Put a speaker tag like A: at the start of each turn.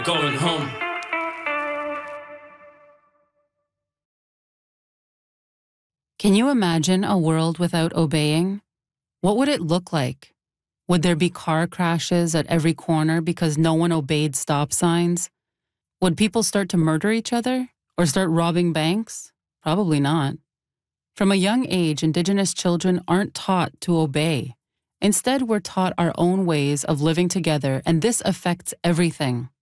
A: Going home.
B: Can you imagine a world without obeying? What would it look like? Would there be car crashes at every corner because no one obeyed stop signs? Would people start to murder each other or start robbing banks? Probably not. From a young age, Indigenous children aren't taught to obey. Instead, we're taught our own ways of living together, and this affects everything.